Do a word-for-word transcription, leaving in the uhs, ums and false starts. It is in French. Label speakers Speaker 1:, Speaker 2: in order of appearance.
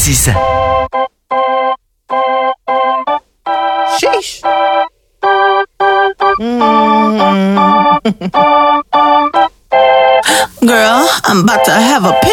Speaker 1: six.
Speaker 2: Sheesh. Mm. Girl, I'm about to have a pill.